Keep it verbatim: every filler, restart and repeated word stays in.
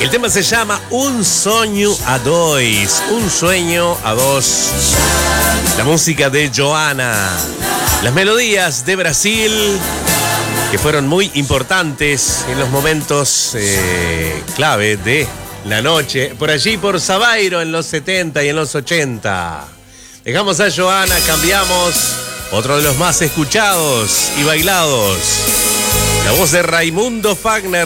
El tema se llama Un Sonho a Dois, Un Sueño a Dos. La música de Joana. Las melodías de Brasil, que fueron muy importantes en los momentos eh, clave de la noche. Por allí, por Sabairo, en los setenta y en los ochenta. Dejamos a Joana, cambiamos. Otro de los más escuchados y bailados. La voz de Raimundo Fagner.